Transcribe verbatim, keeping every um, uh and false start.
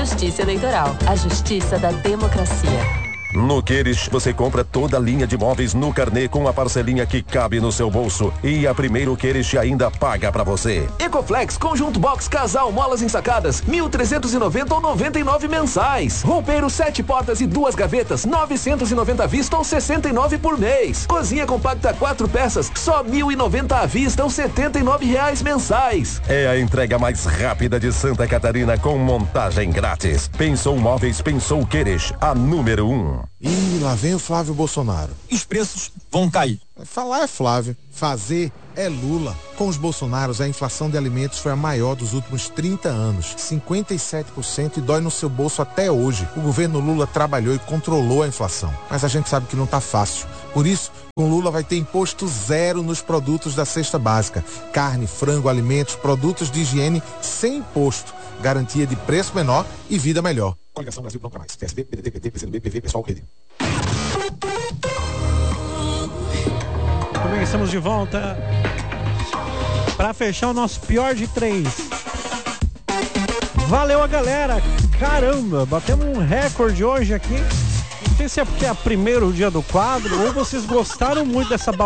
Justiça Eleitoral, a justiça da democracia. No Queires, você compra toda a linha de móveis no carnê com a parcelinha que cabe no seu bolso. E a Primeiro Queires ainda paga pra você. Ecoflex, conjunto box, casal, molas ensacadas, mil trezentos e noventa ou noventa e nove mensais. Roupeiro, sete portas e duas gavetas, novecentos e noventa à vista ou sessenta e nove por mês. Cozinha compacta, quatro peças, só mil e noventa à vista ou setenta e nove reais mensais. É a entrega mais rápida de Santa Catarina com montagem grátis. Pensou Móveis, pensou Queires, a número um. Ih, lá vem o Flávio Bolsonaro. Os preços vão cair. Falar é Flávio, fazer é Lula. Com os Bolsonaros, a inflação de alimentos foi a maior dos últimos trinta anos, cinquenta e sete por cento, e dói no seu bolso até hoje. O governo Lula trabalhou e controlou a inflação, mas a gente sabe que não tá fácil. Por isso, com Lula vai ter imposto zero nos produtos da cesta básica. Carne, frango, alimentos, produtos de higiene sem imposto. Garantia de preço menor e vida melhor. Coligação Brasil Nunca Mais. P S B, P D T, P T, P C do B, P V, Pessoal, P D. Muito bem, estamos de volta para fechar o nosso pior de três. Valeu a galera, caramba, batemos um recorde hoje aqui. Não sei se é porque é o primeiro dia do quadro ou vocês gostaram muito dessa